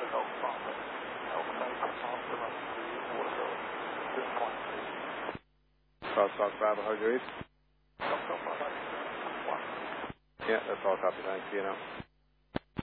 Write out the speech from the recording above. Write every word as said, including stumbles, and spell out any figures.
South South Bravo, how are you? Yeah, that's all copy. Thanks, you know.